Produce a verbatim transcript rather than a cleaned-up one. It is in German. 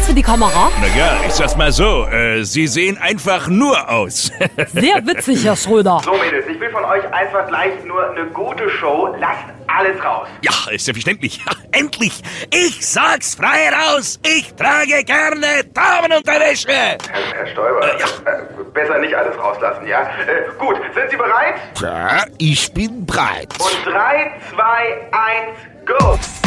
was für die Kamera? Naja, ich sag's mal so, äh, Sie sehen einfach nur aus. Sehr witzig, Herr Schröder. So, Mädels, ich will von euch einfach gleich nur eine gute Show. Lasst alles raus. Ja, ist selbstverständlich. Ja, endlich! Ich sag's frei raus! Ich trage gerne Damenunterwäsche! Herr, Herr Stoiber, Äh, ja. äh, besser nicht alles rauslassen, ja? Äh, gut, sind Sie bereit? Ja, ich bin bereit. Und drei, zwei, eins, go!